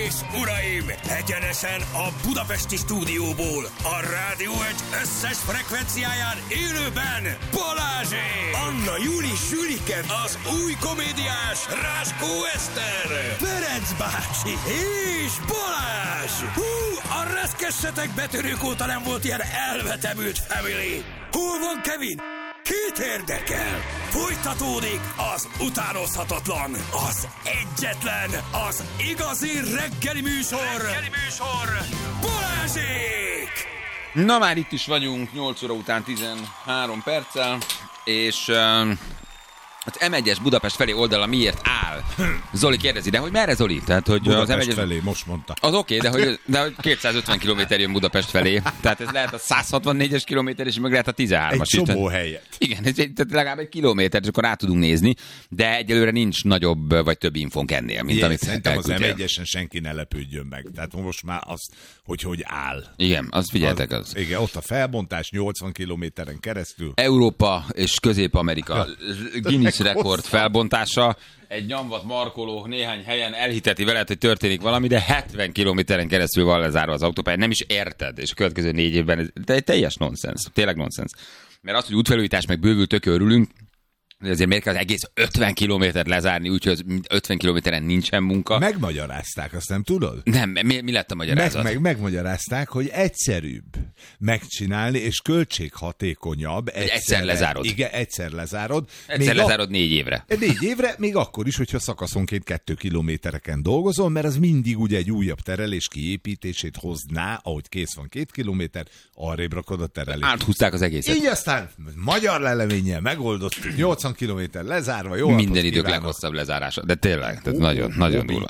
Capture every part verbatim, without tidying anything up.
és uraim, egyenesen a budapesti stúdióból, a Rádió egy összes frekvenciáján élőben Balázsék! Anna Júli Sülike, az új komédiás Ráskó Eszter, Ferenc bácsi és Balázs! Hú, a reszkessetek betörők óta nem volt ilyen elvetemült family! Hol van Kevin? Kit érdekel? Folytatódik az utánozhatatlan, az egyetlen, az igazi reggeli műsor, reggeli műsor, Balázsék! Na már itt is vagyunk, nyolc óra után tizenhárom perccel, és uh, az em egyes Budapest felé oldala miért áll? Zoli kérdezi, de hogy merre Zoli? Tehát, hogy Budapest az em egyes felé, most mondta. Az oké, okay, de, hogy, de hogy kétszázötven kilométer jön Budapest felé. Tehát ez lehet a száz hatvannégyes kilométer, és meg lehet a tizenhármas. Egy csomó helyet. Igen, ez egy, tehát legalább egy kilométer, és akkor rá tudunk nézni, de egyelőre nincs nagyobb vagy több infónk ennél, mint Igen, amit szerintem az em elküldtél. egyesen senki ne lepődjön meg. Tehát most már az, hogy hogy áll. Igen, azt figyeltek az. az. Igen, ott a felbontás nyolcvan kilométeren keresztül. Európa és Közép-Amerika Guinness rekord felbontása. Egy nyomvat markoló néhány helyen elhiteti veled, hogy történik valami, de hetven kilométeren keresztül van lezárva az autópálya. Nem is érted, és a következő négy évben ez egy teljes nonsens, tényleg nonsens. Mert az, hogy útfelújítás meg bővül, tök örülünk, de azért miért kell az egész ötven kilométert lezárni, úgyhogy ötven kilométeren nincsen munka. Megmagyarázták, azt nem tudod? Nem, mi, mi lett a magyarázat? Meg, meg, megmagyarázták, hogy egyszerűbb megcsinálni, és költséghatékonyabb. Egyszer, egyszer lezárod. Igen, egyszer lezárod. Egyszer még lezárod a... négy évre. Négy évre, még akkor is, hogyha szakaszonként kettő kilométereken dolgozol, mert az mindig ugye egy újabb terelés kiépítését hozná, ahogy kész van két kilométer, arrébb rakod a terelést. Áthúzták az egészet. Így aztán magyar leleménnyel megoldott, nyolcvan kilométer lezárva, jó. Minden idők leghosszabb lezárása, de tényleg, tehát nagyon, nagyon durva.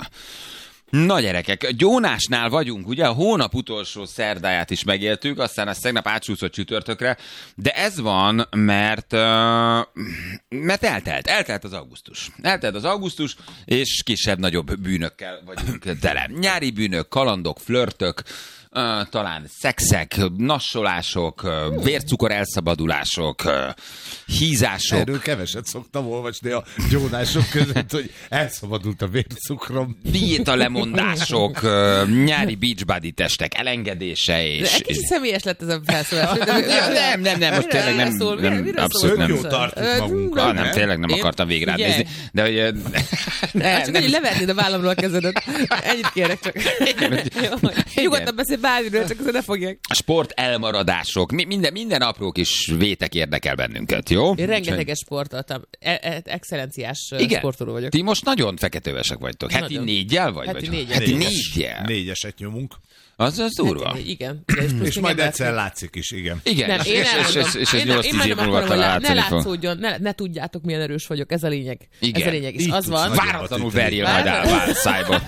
Na gyerekek, Gyónásnál vagyunk, ugye a hónap utolsó szerdáját is megéltük, aztán azt tegnap átsúszott csütörtökre, de ez van, mert, uh, mert eltelt, eltelt az augusztus. Eltelt az augusztus, és kisebb-nagyobb bűnökkel vagyunk tele. Nyári bűnök, kalandok, flörtök, Uh, talán szexek, nassolások, uh, vércukor elszabadulások, uh, hízások. Erről keveset szoktam olvasni a gyónások között, hogy elszabadult a vércukrom. Diéta lemondások, uh, nyári beachbody testek elengedése és... De egy kicsit személyes lett ez a felszólás. Nem, nem, nem, most tényleg nem, szól, nem mire abszolút szól? nem. Jó tartjuk magunkat. Ah, nem, tényleg nem akartam végre nézni. De hogy... Ne, csak hogy levernéd a vállamról a kezedet. Ennyit kérek csak. Nyugodtan beszél bármiről, csak azért ne fogják. Sport elmaradások, mi- minden, minden apró kis vétek érdekel bennünket, jó? Én rengeteges sportoltam. E- e- excellenciás Igen. sportoló vagyok. Ti most nagyon feketővesek vagytok. Heti Nagyon. négyel vagy? Heti vagy? négyel. Heti Négyes. négyel. Négyeset nyomunk. Az, az durva. Hát, igen. De és plusz És még majd ember- egyszer látszik is, igen. Igen, Nem, és, én és, és, elmondom. és, és ez Én nem- nyolc-tíz én év nem múlva akarom, hogy ne látszani fog. látszódjon, ne, ne tudjátok, milyen erős vagyok. Ez a lényeg. Igen. Ez a lényeg. És Így az tudsz van. nagyon Váratlanul hatítani. verjél majd áll vár szájba.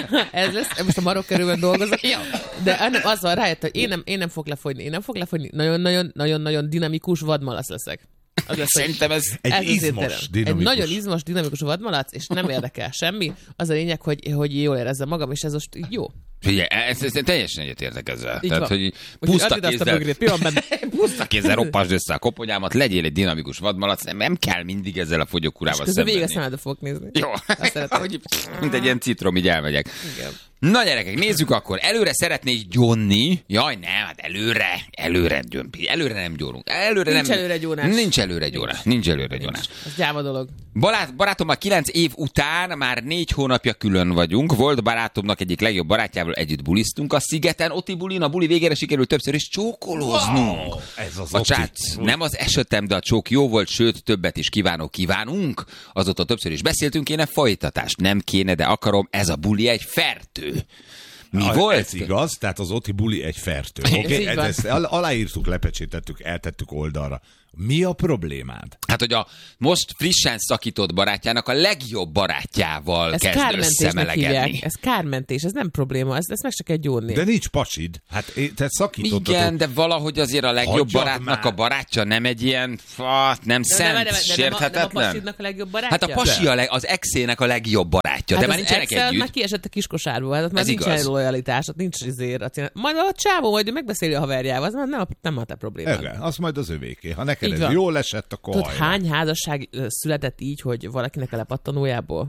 Ez lesz, most a marok körülben dolgozok. De nem, az van, rájött, hogy én nem, én nem fog lefogyni. Én nem fog lefogyni. Nagyon-nagyon dinamikus vadmalac leszek. Az lesz, hogy Szerintem ez... Egy ez az izmos, értelem. dinamikus. Egy nagyon izmos, dinamikus vadmalac, és nem érdekel semmi. Az a lényeg, hogy, hogy jól érezzem magam, és ez most így jó. Figyelj, ez, ez, ez teljesen egyetértek ezzel. Így Tehát, van. hogy Úgyhogy puszta add ide azt a kézzel, bögrét, mi van benne? puszta kézzel roppasd össze a koponyámat, legyél egy dinamikus vadmalac, nem, nem kell mindig ezzel a fogyókúrával Közben végig a szembenni. szemedbe fogok nézni. Jó, Azt szeretem. hogy mint egy ilyen citrom, így elmegyek. Igen. Na gyerekek, nézzük akkor. Előre szeretnék gyónni. Jaj, nem, hát előre, előre gyömpi. Előre nem gyónunk. Előre Nincs nem, előre gyónás. Nincs előre gyónás. Nincs előre gyónás. Ez gyáva dolog. Barát, barátommal kilenc év után már négy hónapja külön vagyunk. Volt barátomnak egyik legjobb barátjával együtt buliztunk a szigeten. Oti bulin, a buli végére sikerült többször is csókolóznunk. Wow, ez az a Oti. csác. Nem az esetem, de a csók jó volt, sőt, többet is kívánok, kívánunk. Azóta többször is beszéltünk, kéne folytatást. Nem kéne, de akarom, ez a buli egy fertő. Mi A, volt? Ez igaz, tehát az Oti buli egy fertő. Ez Okay? így van. Ezt al- aláírtuk, lepecsétettük, eltettük oldalra. Mi a problémád? Hát, hogy a most frissen szakított barátjának a legjobb barátjával Ez kezd kármentésnek összemelegedni. hívják. Ez kármentés, ez nem probléma, ezt, ezt meg se kell gyónni. De nincs pacsid. Hát é- te szakítottad. Igen, de valahogy azért a legjobb Hagyjad barátnak már. a barátja nem egy ilyen, fát, nem De szent, nem, de, de, de, nem, a, nem a sérthetetlen. pasidnak a legjobb barátja? Hát a pasi a leg, az exének a legjobb barátja, Hát de már az nincsenek Excel együtt. már kiesett a kiskosárból, hát ott már Ez nincs igaz. lojalitás, ott nincs izér. Majd a csávó majd megbeszéli a haverjával, az már nem a, nem a te problémád. Igen, az majd az övéké. Ha neked Így ez van. jól esett, akkor Tudod, hajrá. hány házasság ö, született így, hogy valakinek a lepattanójából?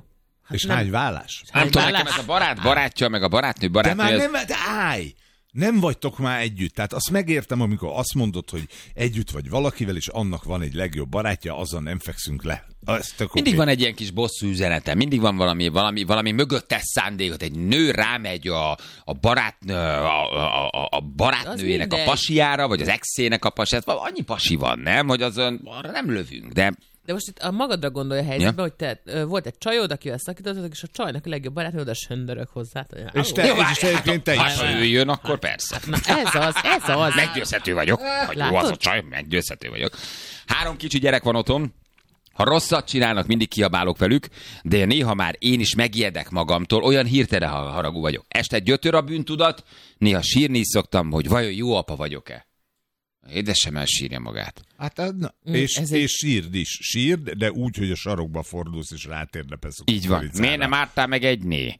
És nem. hány vállás? Nem tudom, vállás? nekem ez a barát barátja, meg a barátnő De barátnő. már ez- nem, de állj! Nem vagytok már együtt. Tehát azt megértem, amikor azt mondod, hogy együtt vagy valakivel, és annak van egy legjobb barátja, azzal nem fekszünk le. Az tök Mindig oké. van egy ilyen kis bosszú üzenete, mindig van valami, valami, valami mögöttes szándékot. Egy nő rámegy a, a, barát, a, a, a, a barátnőjének a mindegy. pasiára, vagy az exének a pasiára. Annyi pasi van, nem? Hogy azon arra nem lövünk, de De most itt a magadra gondolj a helyzetben, ja. hogy te ö, volt egy csajod, akivel szakítottatok, és a csajnak a legjobb barátnő oda söndörök hozzá. És te, Jó, és te egyébként te ha is. ő jön, akkor persze. Na ez az, ez az. Meggyőzhető vagyok. Hogy jó Látod? az a csaj, meggyőzhető vagyok. Három kicsi gyerek van otthon. Ha rosszat csinálnak, mindig kiabálok velük, de néha már én is megijedek magamtól, olyan hirtelen haragú vagyok. Este gyötör a bűntudat, néha sírni is szoktam, hogy vajon jó apa vagyok-e. Édesem elsírja magát. Hát, na, Mm, és, ez egy- és sírd is. Sírd, de úgy, hogy a sarokba fordulsz, és rátérdepesz a Így van. kukoricára. Miért nem ártál meg egy né?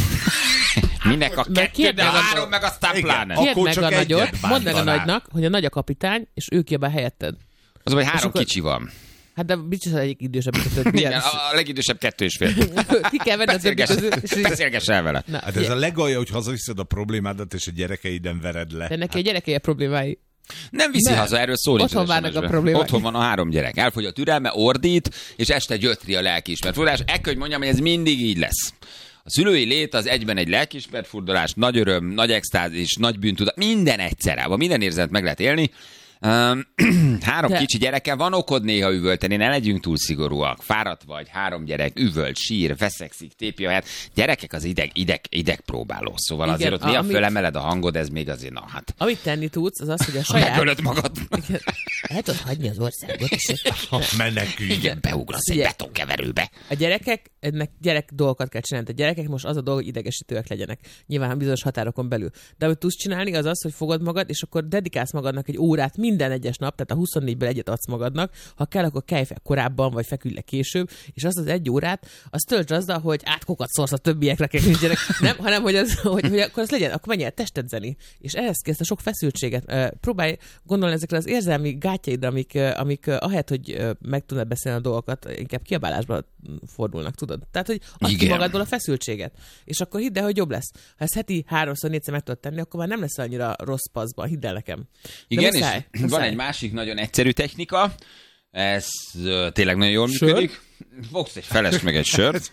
Minek a Meg kettő, kérd de meg a- három meg aztán Igen. pláne. Akkor Kérd meg csak a nagyot, egyet mondd meg a bántanál. nagynak, hogy a nagy a kapitány, és ő kiabál helyetted. Az, hogy három akkor- kicsi van. Hát de biztos, hogy egyik idősebb, mint a többi. Igen, a, a legidősebb kettő és fél. Ki kell venni a többi Beszélgess, közül. és így- beszélgess el vele. Na, Hát ez a legalja, hogy hazaviszed a problémádat, és a gyerekeiden vered le. de neki a gyerekei a problémái. Nem viszi Nem. haza, erről szól nincs Otthon az várnak es em es-ben. a problémák. Otthon van a három gyerek. Elfogy a türelme, ordít, és este gyötri a lelkiismert furdalás. Ekkor, hogy mondjam, hogy ez mindig így lesz. A szülői lét az egyben egy lelkiismert furdalás, nagy öröm, nagy extázis, nagy bűntudat, minden egyszerre, minden érzet meg lehet élni. Um, három De- kicsi gyereke, van okod néha üvölteni, ne legyünk túl szigorúak. Fáradt vagy, három gyerek, üvölt, sír, veszekszik, tépi a helyet. Gyerekek az ideg, ideg, ideg próbáló, szóval Igen, azért ott a- néha amit- fölemeled a hangod, ez még azért, na hát. Amit tenni tudsz, az az, hogy a saját... Megölöd magad. El tudod hagyni az országot, és Menekülj. Igen, beugrasz egy Ugye. betonkeverőbe. a gyerekek, ennek gyerek dolgokat kell csinálni. A gyerekek most az a dolog, hogy idegesítőek legyenek. Nyilván bizonyos határokon belül. De amit tudsz csinálni, az az, hogy fogod magad, és akkor dedikálsz magadnak egy órát minden egyes nap, tehát a huszonnégyből egyet adsz magadnak. Ha kell, akkor kelj fel korábban, vagy feküdj le később, és azt az egy órát, azt töltsd azzal, hogy átkokat szórsz a többiekre, akik nincsenek. Nem, hanem hogy, az, hogy, hogy akkor az legyen, akkor menj el testedzeni. És ehhez kezd a sok feszültséget. Ö, Próbálj gondolni ezekre az érzelmi gátjaidra, amik, ö, amik ö, ahelyett, hogy ö, meg tudnád beszélni a dolgokat, inkább kiabálásba fordulnak, tudod? Tehát, hogy add ki Igen. magadból a feszültséget. És akkor hidd el, hogy jobb lesz. Ha ezt heti háromszor, négyszer meg tudod tenni, akkor már nem lesz annyira rossz paszban, hidd el nekem. De Igen, muszáj, és van muszáj. egy másik nagyon egyszerű technika, ez ö, tényleg nagyon jól Sör? működik. Fogsz egy feles meg egy sört.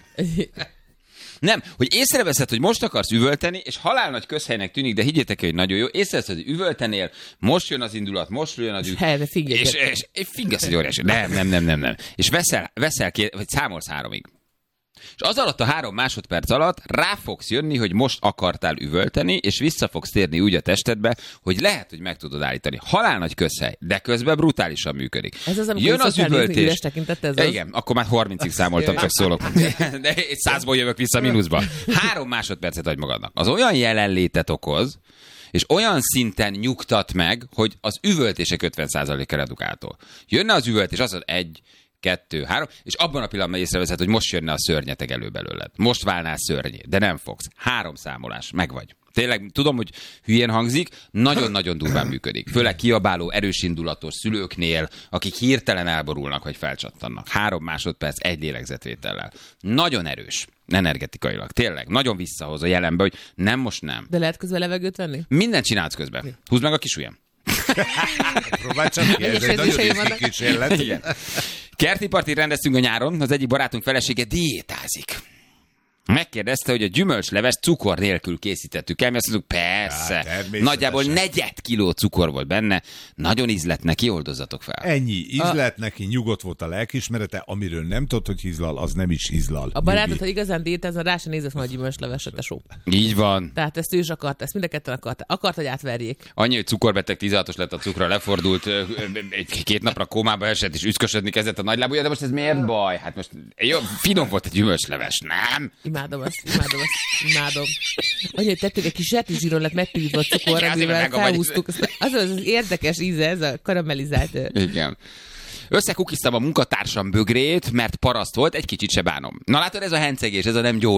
Nem, hogy észreveszed, hogy most akarsz üvölteni, és halál nagy közhelynek tűnik, de higgyétek el, hogy nagyon jó. Észreveszed, hogy üvöltenél, most jön az indulat, most jön az ügy. Helyre figyelj. És, és, és fingasz egy óriási. Nem, nem, nem, nem, nem. És veszel, veszel két, vagy számolsz háromig. És az alatt a három másodperc alatt rá fogsz jönni, hogy most akartál üvölteni, és vissza fogsz térni úgy a testedbe, hogy lehet, hogy meg tudod állítani. Halál nagy közhely, de közben brutálisan működik. Ez az, amikor Jön az szoktál nézni üvöltés. üres tekintettel, ez Ja, az? igen, akkor már harmincig számoltam, csak szólok. De egy százból jövök vissza mínuszba. Három másodpercet adj magadnak. Az olyan jelenlétet okoz, és olyan szinten nyugtat meg, hogy az üvöltések ötven százaléka redukáltól. Jönne az üvöltés, azt mondod, egy, kettő, három, és abban a pillanatban észreveszed, hogy most jönne a szörnyeteg elő belőled. Most válnál szörnyé, de nem fogsz. Három számolás, meg vagy. Tényleg, tudom, hogy hülyén hangzik, nagyon-nagyon durván működik. Főleg kiabáló, erős indulatos szülőknél, akik hirtelen elborulnak, vagy felcsattannak. Három másodperc, egy lélegzetvétellel. Nagyon erős, energetikailag. Tényleg, nagyon visszahoz a jelenbe, hogy nem, most nem. De lehet közben levegőt venni? Mindent csinálsz közben. Húzd meg a kis ujjam. Próbálj csak ki, ez Egyes egy nagyon érzéseim riszki vannak. kísérlet. Igen. Kerti partit rendeztünk a nyáron, az egyik barátunk felesége diétázik. Megkérdezte, hogy a gyümölcsleves cukor nélkül készítettük el, mi azt mondjuk, persze. Ja, természetesen. Nagyjából negyed kiló cukor volt benne. Nagyon ízlett neki, oldozzatok fel. Ennyi. Ízlet neki, nyugodt volt a lelkiismerete, amiről nem tudod, hogy hízlal, az nem is hízlal. A barátod, Nyugi. ha igazán diétázna, rá sem nézett volna a gyümölcsleveset, tesó. Így van. Tehát ezt ő is akarta, ezt mind a ketten akarta. Akart, hogy átverjék. Annyi, hogy cukorbeteg tizenhatos lett a cukra, lefordult, ö, ö, egy két napra kómába esett, és üszkösödni kezdett a nagylábúja, de most ez miért baj? Hát most jó, finom volt a gyümölcsleves, nem? Imádom azt, imádom azt, imádom. Annyi, hogy tettük egy kis zsetizsíron lett megpívva a cukor, Igen, azért, amivel meg a vagy- felhúztuk. Az az az érdekes íze, ez a karamellizált. ö, Igen. Összekukiztam a munkatársam bögrét, mert paraszt volt, egy kicsit se bánom. Na látod, ez a hencegés, ez a nem gyó